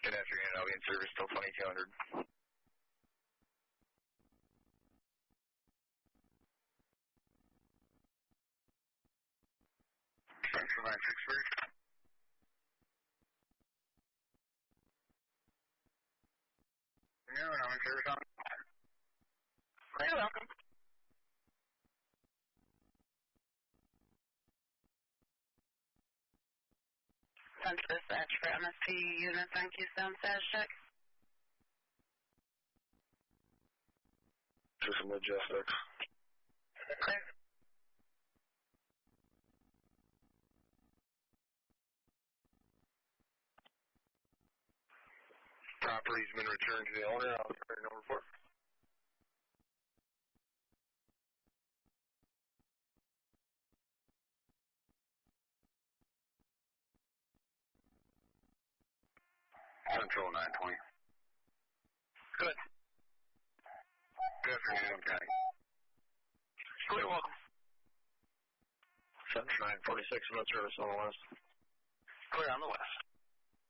Good afternoon. I'll be in service till 2200. Central 963. No, I'm in service on. You're welcome. Central Dispatch for MSP units on Keystone status check. To some logistics. Clear. Property's been returned to the owner. I'll get ready number 4. Central 920. Good. Good afternoon, County. You're welcome. Central 946, I'm in service on the west. Clear on the west.